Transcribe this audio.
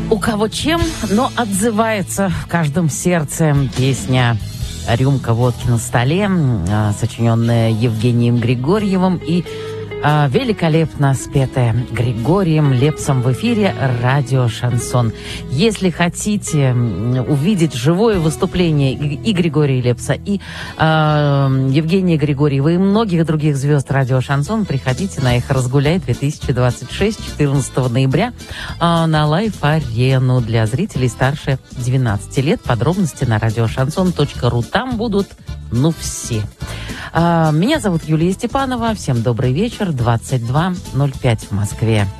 У кого чем, но отзывается в каждом сердце песня «Рюмка водки на столе», сочиненная Евгением Григорьевым и великолепно спетая Григорием Лепсом в эфире радио «Шансон». Если хотите увидеть живое выступление и Григория Лепса, и Евгения Григорьева, и многих других звезд радио «Шансон», приходите на «Эхо Разгуляй» 2026 14 ноября на Лайф-арену для зрителей старше 12 лет. Подробности на радиошансон.ру. Там будут, все. Меня зовут Юлия Степанова. Всем добрый вечер. 22:05 в Москве.